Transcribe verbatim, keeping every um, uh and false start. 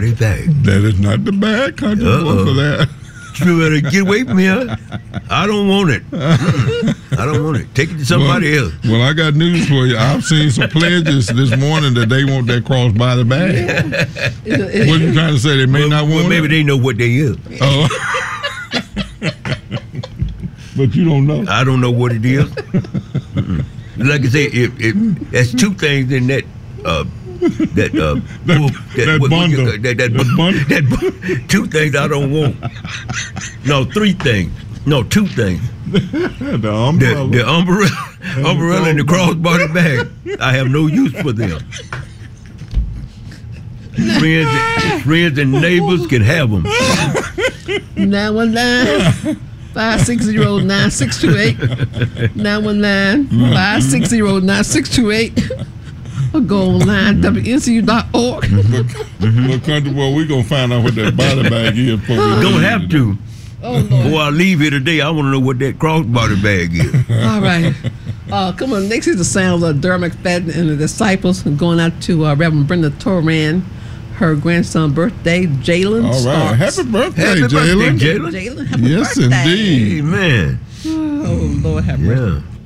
crossbody bag. That is not the bad country boy for that. You better get away from here. I don't want it. Mm-mm. I don't want it. Take it to somebody well, else. Well, I got news for you. I've seen some pledges this morning that they want that crossbody bag. What are you trying to say? They may well, not want well, maybe it? they know what they is. Oh. But you don't know. I don't know what it is. Mm-mm. Like I say, it, it, there's two things in that uh, that uh, that, book, that, that what, bundle. What you, that, that, that, bundle. that two things I don't want. No, three things. No, two things. The umbrella. The, the umbrella, and umbrella, the and the crossbody bag. I have no use for them. friends, friends and neighbors can have them. nine one nine, five six zero, nine six two eight. nine one nine, five six zero, nine six two eight. Or go online, W N C U dot org. Mm-hmm. Look, country boy, we gonna find out what that body bag is. Don't have to. Oh, Lord. Before I leave here today, I want to know what that crossbody bag is. All right. Uh, come on. Next is the sounds of Dermot McFadden and the Disciples going out to uh, Reverend Brenda Toran, her grandson's birthday, Jalen. All right. Starks. Happy birthday, Happy Jalen. birthday, Jalen. Jalen, happy Yes, birthday. indeed. Amen. Oh, Lord have mercy. Yeah.